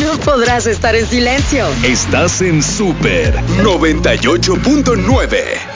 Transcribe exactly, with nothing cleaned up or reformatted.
no podrás estar en silencio. Estás en Super noventa y ocho punto nueve.